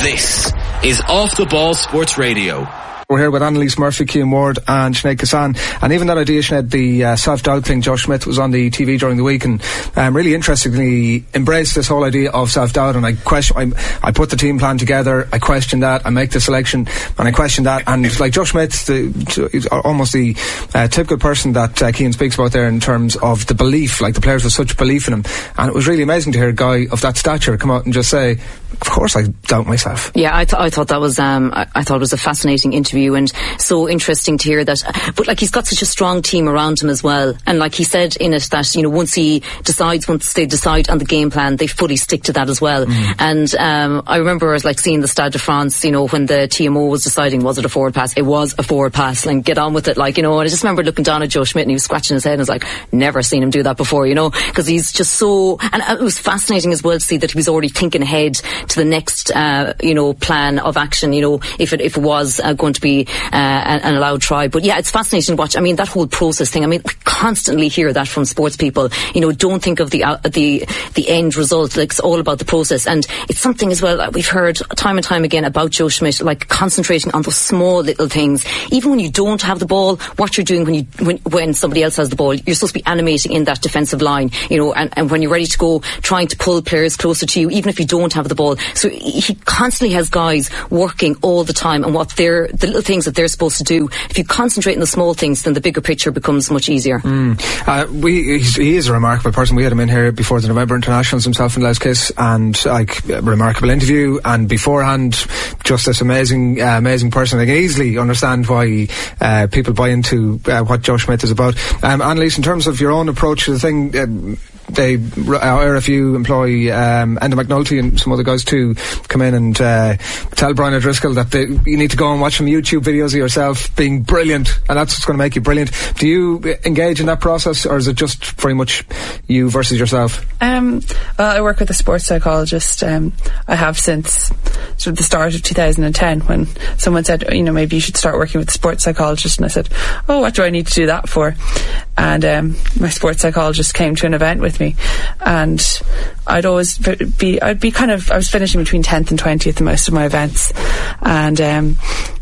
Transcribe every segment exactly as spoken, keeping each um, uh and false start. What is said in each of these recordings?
This is Off the Ball Sports Radio. We're here with Annalise Murphy, Cian Ward and Sinead Kassan. And even that idea, Sinead, the uh, self-doubt thing, Josh Smith was on the T V during the week and um, really interestingly embraced this whole idea of self-doubt. And I question, I, I put the team plan together, I question that, I make the selection, and I question that. And like Josh Smith, the, almost the uh, typical person that uh, Cian speaks about there in terms of the belief, like the players with such belief in him. And it was really amazing to hear a guy of that stature come out and just say, of course I doubt myself. Yeah, I, th- I thought that was um, I, I thought it was a fascinating interview and so interesting to hear that. But like he's got such a strong team around him as well, and like he said in it that, you know, once he decides, once they decide on the game plan, they fully stick to that as well. Mm. And um, I remember like seeing the Stade de France, you know, when the T M O was deciding was it a forward pass, it was a forward pass, and get on with it, like, you know. And I just remember looking down at Joe Schmidt and he was scratching his head and I was like, never seen him do that before, you know, because he's just so. And it was fascinating as well to see that he was already thinking ahead to the next uh, you know, plan of action, you know, if it if it was uh, going to be uh, an, an allowed try. But yeah, it's fascinating to watch. I mean, that whole process thing, I mean, we constantly hear that from sports people, you know, don't think of the uh, the the end result, like it's all about the process. And it's something as well that we've heard time and time again about Joe Schmidt, like concentrating on those small little things. Even when you don't have the ball, what you're doing when you when, when somebody else has the ball, you're supposed to be animating in that defensive line, you know, and, and when you're ready to go, trying to pull players closer to you, even if you don't have the ball. So he constantly has guys working all the time on what they're, the little things that they're supposed to do. If you concentrate on the small things, then the bigger picture becomes much easier. Mm. Uh, we, he is a remarkable person. We had him in here before the November Internationals himself and Les Kiss, and like a remarkable interview, and beforehand just this amazing uh, amazing person. I can easily understand why uh, people buy into uh, what Joe Schmidt is about. Um, Annalise, in terms of your own approach to the thing, uh, they R F U employ um, Enda McNulty and some other guys to come in and uh, tell Brian O'Driscoll that they, you need to go and watch some YouTube videos of yourself being brilliant, and that's what's going to make you brilliant. Do you engage in that process, or is it just very much you versus yourself? Um, well, I work with a sports psychologist. Um, I have since sort of the start of two thousand ten, when someone said, you know, maybe you should start working with a sports psychologist, and I said, oh, what do I need to do that for? And um, my sports psychologist came to an event with me, and I'd always be I'd be kind of I was finishing between tenth and twentieth in most of my events, and um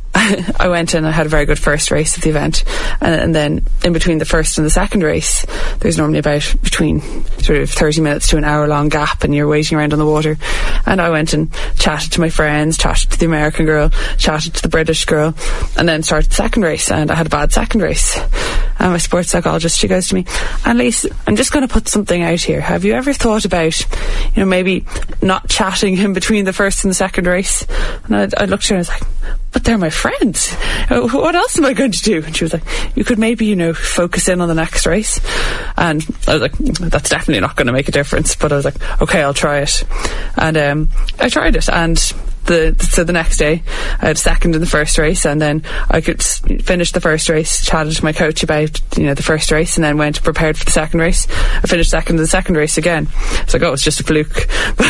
I went and I had a very good first race of the event, and, and then in between the first and the second race there's normally about between sort of thirty minutes to an hour long gap, and you're waiting around on the water. And I went and chatted to my friends, chatted to the American girl, chatted to the British girl, and then started the second race, and I had a bad second race. And my sports psychologist, she goes to me, Annalise, I'm just going to put something out here. Have you ever thought about, you know, maybe not chatting in between the first and the second race? And I, I looked at her and I was like, but they're my friends. What else am I going to do? And she was like, you could maybe, you know, focus in on the next race. And I was like, that's definitely not going to make a difference. But I was like, okay, I'll try it. And um, I tried it, and The, so the next day I had second in the first race, and then I could finish the first race, chatted to my coach about, you know, the first race, and then went prepared for the second race. I finished second in the second race again. It's like, oh, it's just a fluke.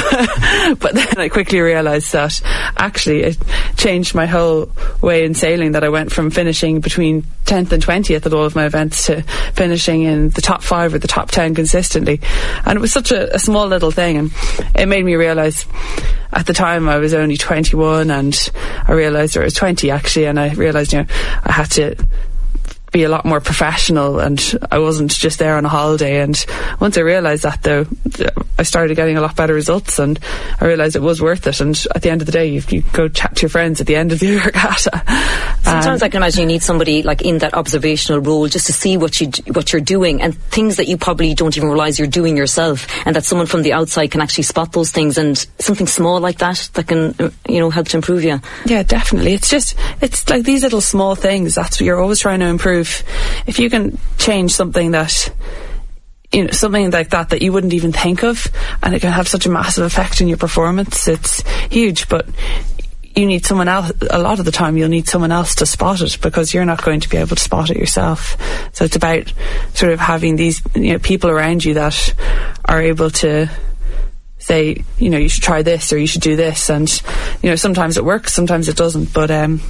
But then I quickly realised that actually it changed my whole way in sailing, that I went from finishing between tenth and twentieth at all of my events to finishing in the top five or the top ten consistently. And it was such a, a small little thing, and it made me realise, at the time I was only twenty-one, and I realised, or I was twenty actually, and I realised, you know, I had to be a lot more professional, and I wasn't just there on a holiday. And once I realised that, though, I started getting a lot better results, and I realised it was worth it. And at the end of the day, you, you go chat to your friends at the end of the regatta. Sometimes um, I can imagine you need somebody like in that observational role just to see what you what you're doing, and things that you probably don't even realise you're doing yourself, and that someone from the outside can actually spot those things, and something small like that that can, you know, help to improve you. Yeah, definitely. It's just, it's like these little small things, that's what you're always trying to improve. If you can change something that, you know, something like that that you wouldn't even think of, and it can have such a massive effect on your performance, it's huge. But you need someone else. A lot of the time you'll need someone else to spot it, because you're not going to be able to spot it yourself. So it's about sort of having these, you know, people around you that are able to say, you know, you should try this, or you should do this. And, you know, sometimes it works, sometimes it doesn't, but um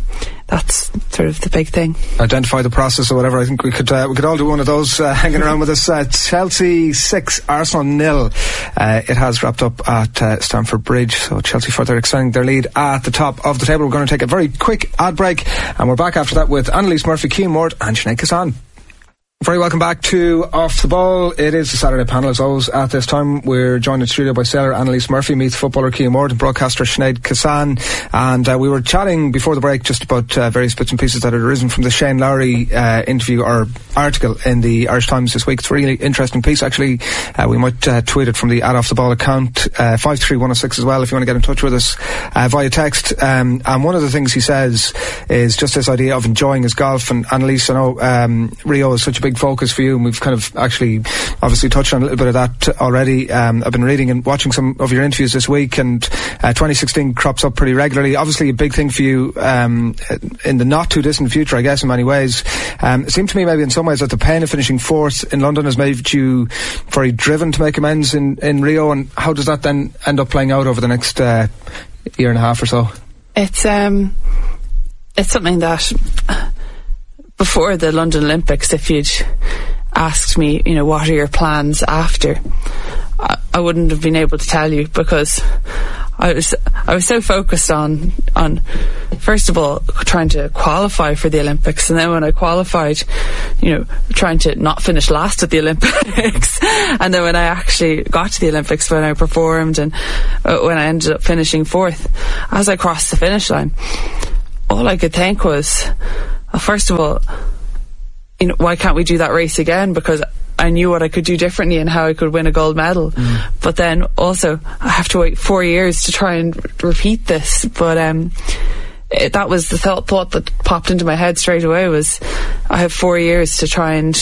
that's sort of the big thing. Identify the process or whatever. I think we could uh, we could all do one of those uh, hanging around with us. Uh, Chelsea six, Arsenal nil. Uh, it has wrapped up at uh, Stamford Bridge, so Chelsea further extending their lead at the top of the table. We're going to take a very quick ad break, and we're back after that with Annalise Murphy, Cian Moore and Sinead Kazan. Very welcome back to Off the Ball. It is the Saturday panel as always. At this time we're joined in studio by sailor Annalise Murphy, meets footballer Cian Moore, and broadcaster Sinead Kazan, and uh, we were chatting before the break just about uh, various bits and pieces that had arisen from the Shane Lowry uh, interview or article in the Irish Times this week. It's a really interesting piece actually. Uh, we might uh, tweet it from the at Off the Ball account, uh, five three one oh six as well if you want to get in touch with us uh, via text. Um, and one of the things he says is just this idea of enjoying his golf. And Annalise, I know um, Rio is such a big focus for you, and we've kind of actually obviously touched on a little bit of that already. um, I've been reading and watching some of your interviews this week, and uh, twenty sixteen crops up pretty regularly. Obviously a big thing for you um, in the not too distant future, I guess, in many ways. Um, it seemed to me maybe in some ways that the pain of finishing fourth in London has made you very driven to make amends in, in Rio, and how does that then end up playing out over the next uh, year and a half or so? It's um, it's something that before the London Olympics, if you'd asked me, you know, what are your plans after, I, I wouldn't have been able to tell you, because I was I was so focused on on first of all trying to qualify for the Olympics, and then when I qualified, you know, trying to not finish last at the Olympics, and then when I actually got to the Olympics, when I performed and uh, when I ended up finishing fourth, as I crossed the finish line, all I could think was, well, first of all, you know, why can't we do that race again? Because I knew what I could do differently and how I could win a gold medal. Mm. But then also I have to wait four years to try and r- repeat this. But um, it, that was the thought, thought that popped into my head straight away, was I have four years to try and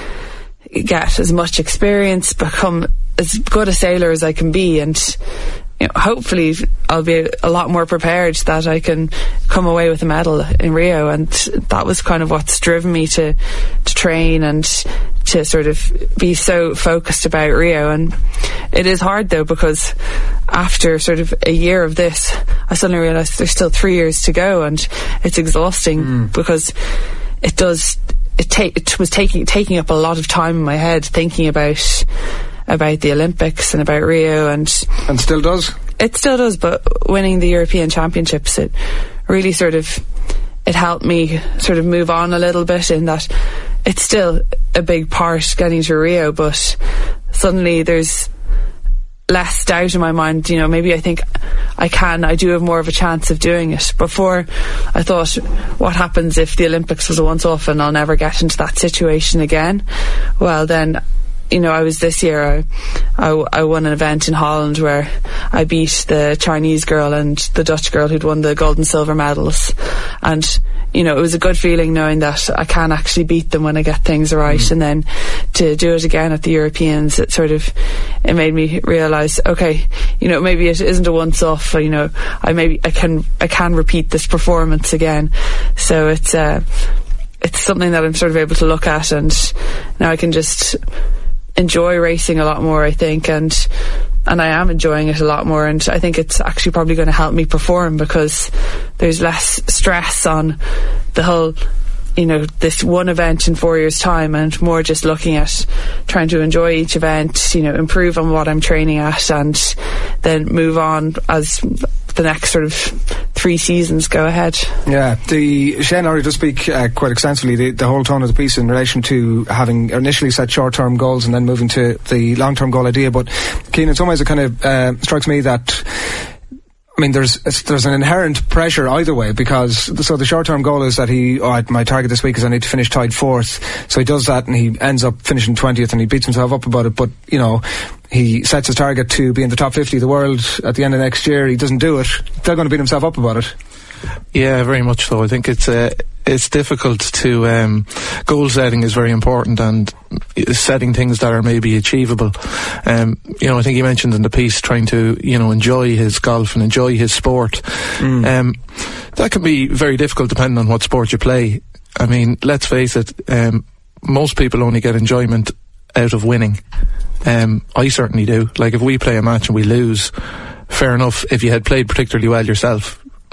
get as much experience, become as good a sailor as I can be, and you know, hopefully I'll be a lot more prepared that I can come away with a medal in Rio. And that was kind of what's driven me to to train and to sort of be so focused about Rio. And it is hard though, because after sort of a year of this, I suddenly realised there's still three years to go, and it's exhausting mm. because it does it, ta- it was taking taking up a lot of time in my head, thinking about about the Olympics and about Rio, and and still does it still does but winning the European Championships, it really sort of it helped me sort of move on a little bit, in that it's still a big part getting to Rio, but suddenly there's less doubt in my mind. You know, maybe I think I can I do have more of a chance of doing it. Before, I thought, what happens if the Olympics was a once off and I'll never get into that situation again? Well then, you know, I was this year, I, I, I won an event in Holland where I beat the Chinese girl and the Dutch girl who'd won the gold and silver medals. And, you know, it was a good feeling knowing that I can actually beat them when I get things right. Mm. And then to do it again at the Europeans, it sort of, it made me realise, okay, you know, maybe it isn't a once off, you know, I maybe, I can, I can repeat this performance again. So it's, uh, it's something that I'm sort of able to look at, and now I can just enjoy racing a lot more, I think, and and I am enjoying it a lot more, and I think it's actually probably going to help me perform, because there's less stress on the whole, you know, this one event in four years' time, and more just looking at trying to enjoy each event, you know, improve on what I'm training at, and then move on as the next sort of three seasons go ahead. Yeah, the Shane Lowry does speak uh, quite extensively, the, the whole tone of the piece, in relation to having initially set short-term goals and then moving to the long-term goal idea. But Cian, in some ways it kind of uh, strikes me that, I mean, there's there's an inherent pressure either way, because so the short-term goal is that he, oh, my target this week is I need to finish tied fourth. So he does that and he ends up finishing twentieth and he beats himself up about it. But, you know, he sets his target to be in the top fifty of the world at the end of next year. He doesn't do it. They're going to beat himself up about it. Yeah, very much so. I think it's uh, it's difficult to um, goal setting is very important, and setting things that are maybe achievable. Um, you know, I think he mentioned in the piece trying to, you know, enjoy his golf and enjoy his sport. Mm. Um, that can be very difficult depending on what sport you play. I mean, let's face it, um, most people only get enjoyment out of winning. Um, I certainly do. Like, if we play a match and we lose, fair enough. If you had played particularly well yourself,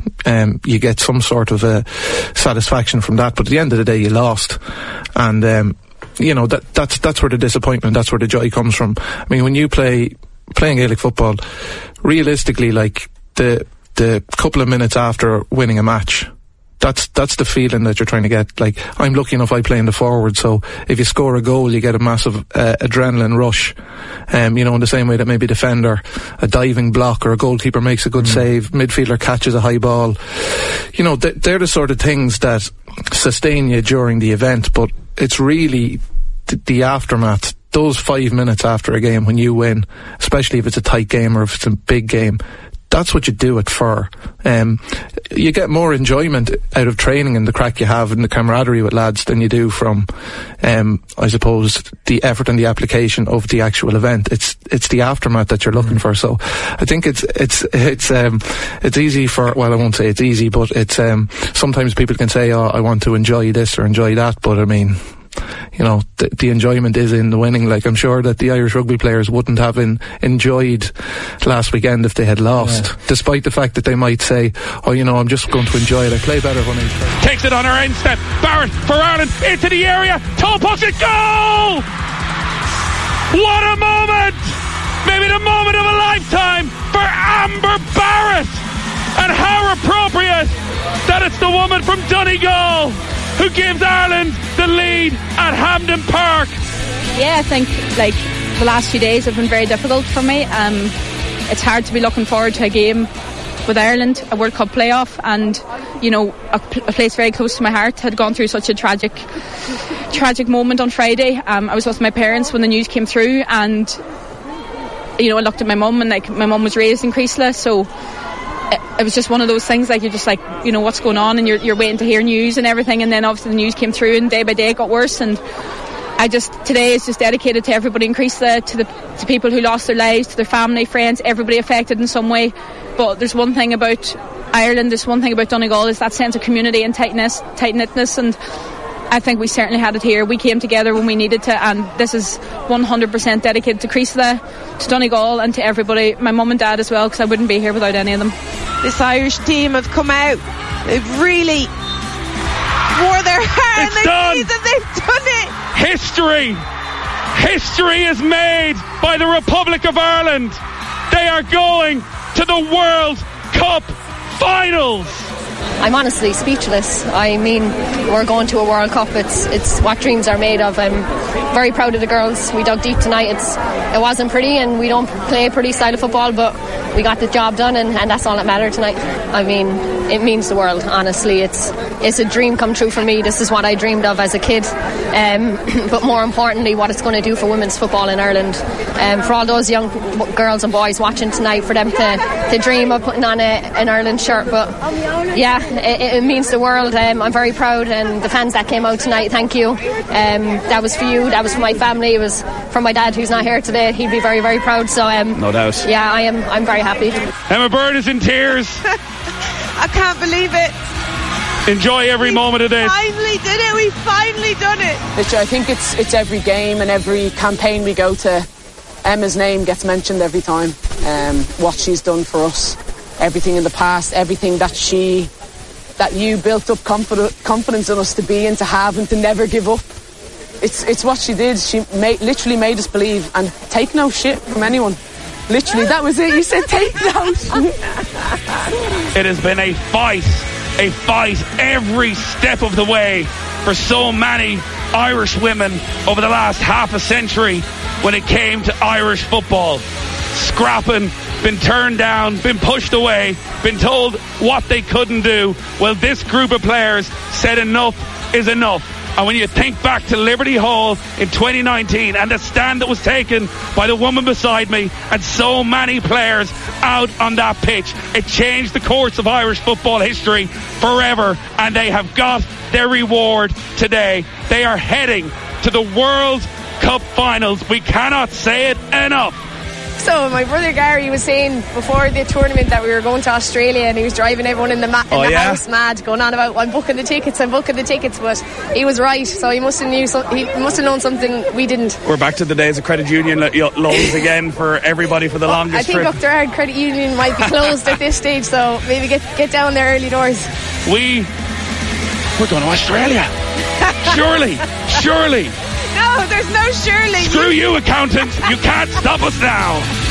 um, you get some sort of a satisfaction from that. But at the end of the day, you lost, and um, you know that that's that's where the disappointment, that's where the joy comes from. I mean, when you play playing Gaelic football, realistically, like the the couple of minutes after winning a match, That's that's the feeling that you're trying to get. Like, I'm lucky enough, I play in the forward, so if you score a goal, you get a massive uh, adrenaline rush. Um, you know, in the same way that maybe a defender, a diving block, or a goalkeeper makes a good mm. save, midfielder catches a high ball. You know, th- they're the sort of things that sustain you during the event, but it's really th- the aftermath. Those five minutes after a game when you win, especially if it's a tight game or if it's a big game, that's what you do it for. Um, you get more enjoyment out of training and the crack you have and the camaraderie with lads than you do from, um, I suppose, the effort and the application of the actual event. It's it's the aftermath that you're looking mm. for. So I think it's it's it's um, it's easy for. Well, I won't say it's easy, but it's um, sometimes people can say, "Oh, I want to enjoy this or enjoy that," but I mean, you know, the, the enjoyment is in the winning. Like, I'm sure that the Irish rugby players wouldn't have in, enjoyed last weekend if they had lost, yeah. despite the fact that they might say, oh, you know, I'm just going to enjoy it. I play better when I play. Takes it on her end step. Barrett for Ireland into the area. Toe puts it. Goal! What a moment! Maybe the moment of a lifetime for Amber Barrett. And how appropriate that it's the woman from Donegal who gives Ireland the lead at Hampden Park. Yeah, I think like the last few days have been very difficult for me. Um, it's hard to be looking forward to a game with Ireland, a World Cup playoff, and you know, a, a place very close to my heart had gone through such a tragic tragic moment on Friday. Um, I was with my parents when the news came through, and you know, I looked at my mum, and like my mum was raised in Creasla, so it was just one of those things, like, you're just like, you know, what's going on, and you're you're waiting to hear news and everything, and then obviously the news came through, and day by day it got worse. And I just, today is just dedicated to everybody in Creasla, to the to people who lost their lives, to their family, friends, everybody affected in some way. But there's one thing about Ireland, there's one thing about Donegal, is that sense of community and tightness, tight-knitness, and I think we certainly had it here. We came together when we needed to, and this is one hundred percent dedicated to Creasla, to Donegal, and to everybody, my mum and dad as well, because I wouldn't be here without any of them. This Irish team have come out, they've really wore their heart it's on their done. knees, and they've done it. History history is made by the Republic of Ireland. They are going to the World Cup Finals. I'm honestly speechless. I mean, we're going to a World Cup. It's it's what dreams are made of. I'm very proud of the girls. We dug deep tonight. It's it wasn't pretty, and we don't play a pretty style of football, but we got the job done, and, and that's all that mattered tonight. I mean, it means the world, honestly. It's it's a dream come true for me. This is what I dreamed of as a kid, um, but more importantly, what it's going to do for women's football in Ireland. Um, for all those young girls and boys watching tonight, for them to, to dream of putting on a, an Ireland shirt. But yeah, it, it means the world. Um, I'm very proud, and the fans that came out tonight, thank you. Um, that was for you, that was for my family, it was for my dad who's not here today. He'd be very, very proud. So um, no doubt. Yeah, I am. I'm very happy. Emma Byrne is in tears. I can't believe it. Enjoy every we moment of this. Finally did it. We finally done it. Literally, I think it's it's every game and every campaign we go to. Emma's name gets mentioned every time. Um, what she's done for us, everything in the past, everything that she, that you built up confidence confidence in us to be and to have and to never give up. It's it's what she did. She made, literally made us believe and take no shit from anyone. Literally, that was it. You said take no shit. It has been a fight, a fight every step of the way for so many Irish women over the last half a century when it came to Irish football. Scrapping, been turned down, been pushed away, been told what they couldn't do. Well, this group of players said enough is enough. And when you think back to Liberty Hall in twenty nineteen and the stand that was taken by the woman beside me and so many players out on that pitch, it changed the course of Irish football history forever, and they have got their reward today. They are heading to the World Cup Finals. We cannot say it enough. So my brother Gary was saying before the tournament that we were going to Australia, and he was driving everyone in the, ma- in Oh, the yeah? house mad, going on about I'm booking the tickets, I'm booking the tickets. But he was right, so he must have knew some, he must have known something we didn't. We're back to the days of credit union lo- yo- loans again for everybody for the longest I think trip. Upton Credit Union might be closed at this stage, so maybe get get down there early doors. We we're going to Australia. Surely, surely. No, there's no surely. Screw you, accountant. You can't stop us now.